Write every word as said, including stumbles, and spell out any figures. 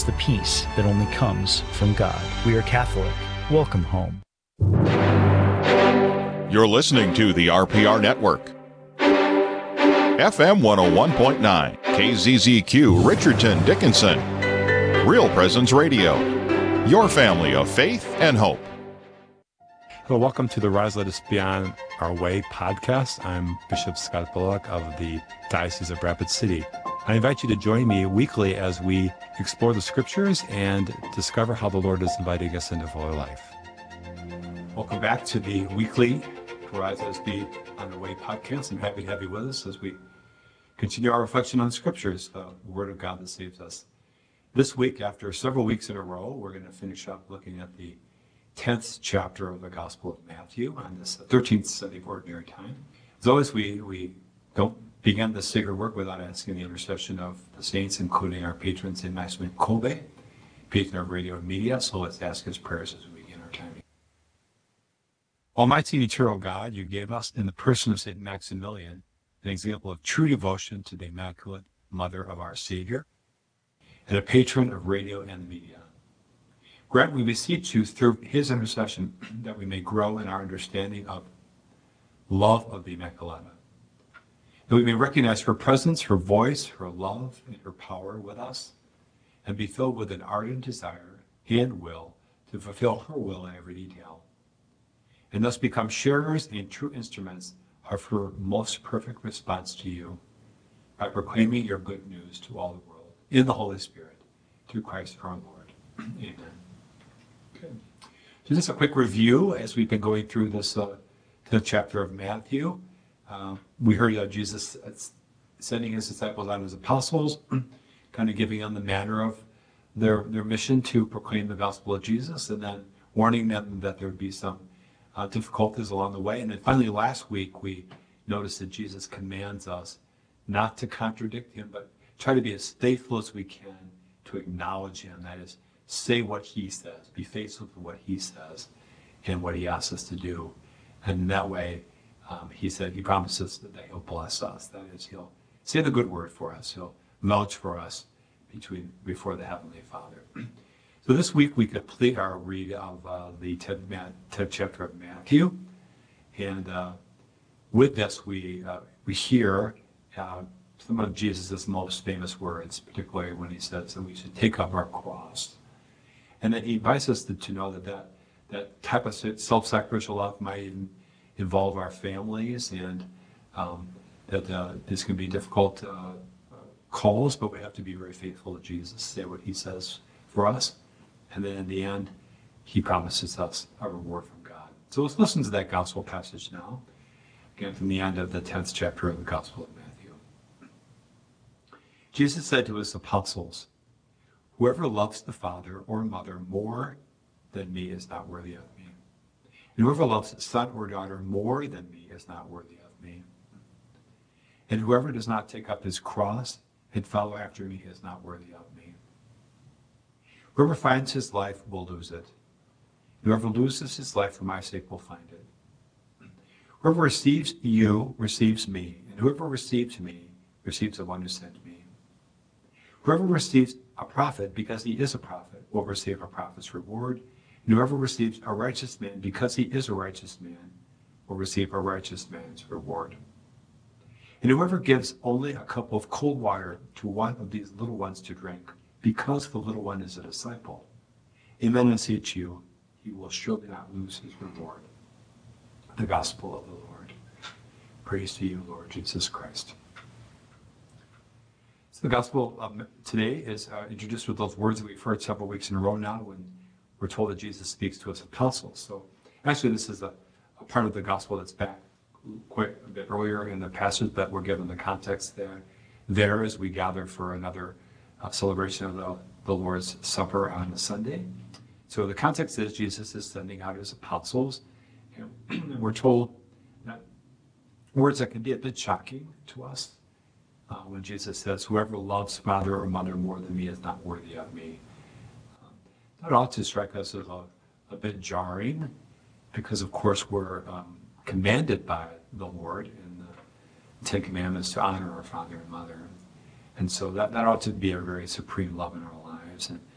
the peace that only comes from God. We are Catholic. Welcome home. You're listening to the R P R Network. F M one oh one point nine, K Z Z Q, Richardson, Dickinson. Real Presence Radio. Your family of faith and hope. Hello, welcome to the Rise Let Us Be On Our Way podcast. I'm Bishop Scott Bullock of the Diocese of Rapid City. I invite you to join me weekly as we explore the scriptures and discover how the Lord is inviting us into fuller life. Welcome back to the weekly Rise Let Us Be On Our Way podcast. I'm happy to have you with us as we continue our reflection on scriptures, the Word of God that saves us. This week, after several weeks in a row, we're going to finish up looking at the tenth chapter of the Gospel of Matthew on this thirteenth Sunday of Ordinary Time. As always, we, we don't begin this sacred work without asking the intercession of the saints, including our patron, Saint Maximin Kolbe, patron of radio and media. So let's ask his prayers as we begin our time. Almighty and eternal God, you gave us in the person of Saint Maximilian an example of true devotion to the Immaculate Mother of our Savior and a patron of radio and the media. Grant, we beseech you through his intercession that we may grow in our understanding of love of the Immaculata, that we may recognize her presence, her voice, her love, and her power with us, and be filled with an ardent desire and will to fulfill her will in every detail, and thus become sharers and true instruments of her most perfect response to you by proclaiming your good news to all the world in the Holy Spirit, through Christ our Lord. Amen. Good. So just a quick review as we've been going through this uh, the chapter of Matthew. Uh, we heard uh, Jesus sending his disciples out as apostles, kind of giving them the manner of their, their mission to proclaim the gospel of Jesus, and then warning them that there would be some uh, difficulties along the way. And then finally last week we noticed that Jesus commands us not to contradict him, but try to be as faithful as we can to acknowledge him. That is, say what he says, be faithful to what he says and what he asks us to do. And that way, um, he said, he promises that he'll bless us. That is, he'll say the good word for us. He'll vouch for us between before the Heavenly Father. So this week we complete our read of uh, the tenth, tenth chapter of Matthew. And uh, with this, we, uh, we hear uh, some of Jesus' most famous words, particularly when he says that we should take up our cross. And then he invites us to, to know that, that that type of self-sacrificial love might involve our families, and um, that uh, this can be difficult uh, calls, but we have to be very faithful to Jesus, say what he says for us. And then in the end, he promises us a reward from God. So let's listen to that gospel passage now, again from the end of the tenth chapter of the Gospel of Matthew. Jesus said to his apostles, "Whoever loves the father or mother more than me is not worthy of me. And whoever loves his son or daughter more than me is not worthy of me. And whoever does not take up his cross and follow after me is not worthy of me. Whoever finds his life will lose it. Whoever loses his life for my sake will find it. Whoever receives you receives me, and whoever receives me receives the one who sent me. Whoever receives a prophet because he is a prophet will receive a prophet's reward. And whoever receives a righteous man because he is a righteous man will receive a righteous man's reward. And whoever gives only a cup of cold water to one of these little ones to drink, because the little one is a disciple, amen, I say to you, he will surely not lose his reward." The gospel of the Lord. Praise to you, Lord Jesus Christ. So the gospel of today is uh, introduced with those words that we've heard several weeks in a row now when we're told that Jesus speaks to his apostles. So actually this is a, a part of the gospel that's back quite a bit earlier in the passage, that we're given the context there, there as we gather for another uh, celebration of the, the Lord's Supper on a Sunday. So the context is Jesus is sending out his apostles. And we're told that words that can be a bit shocking to us uh, when Jesus says, "Whoever loves father or mother more than me is not worthy of me." That ought to strike us as a, a bit jarring, because of course we're um, commanded by the Lord in the Ten Commandments to honor our father and mother. And so that, that ought to be a very supreme love in our lives. And